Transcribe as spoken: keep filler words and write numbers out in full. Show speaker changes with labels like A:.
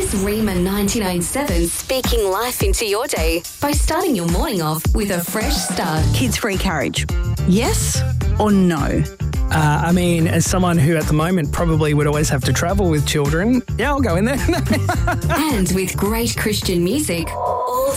A: is Rima ninety-nine point seven speaking life into your day by starting your morning off with a fresh start.
B: Kids-free carriage, yes or no?
C: Uh, I mean, as someone who at the moment probably would always have to travel with children, yeah, I'll go in there.
A: And with great Christian music all